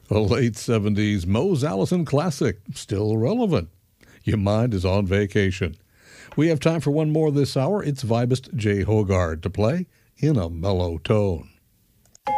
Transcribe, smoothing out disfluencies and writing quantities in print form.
A late 70s Mose Allison classic, still relevant. Your mind is on vacation. We have time for one more this hour. It's vibist Jay Hogard to play in a mellow tone.